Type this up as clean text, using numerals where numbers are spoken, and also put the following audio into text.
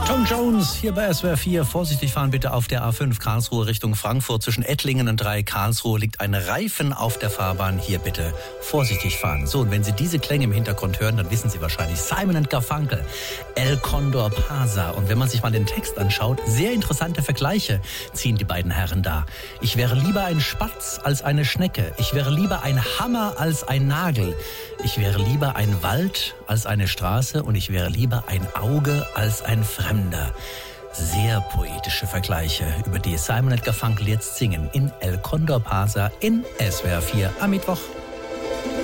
Tom Jones hier bei SWR 4. Vorsichtig fahren bitte auf der A5 Karlsruhe Richtung Frankfurt. Zwischen Ettlingen und 3 Karlsruhe liegt ein Reifen auf der Fahrbahn. Hier bitte vorsichtig fahren. So, und wenn Sie diese Klänge im Hintergrund hören, dann wissen Sie wahrscheinlich Simon & Garfunkel, El Condor Pasa. Und wenn man sich mal den Text anschaut, sehr interessante Vergleiche ziehen die beiden Herren da. Ich wäre lieber ein Spatz als eine Schnecke. Ich wäre lieber ein Hammer als ein Nagel. Ich wäre lieber ein Wald als eine Straße. Und ich wäre lieber ein Auge als ein Fremder. Sehr poetische Vergleiche, über die Simon & Garfunkel jetzt singen in El Condor Pasa in SWR 4 am Mittwoch.